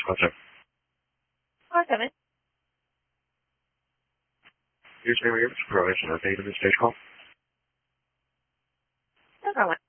What's up? What's up? Here's me, we're providing an update on this stage call. No problem.